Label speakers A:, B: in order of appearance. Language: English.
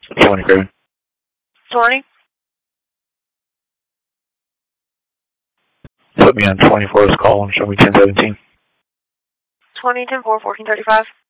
A: 20 Craven.
B: 20?
A: Put me on 24's call and show me 1017.
B: 20, 10, 4, 1435.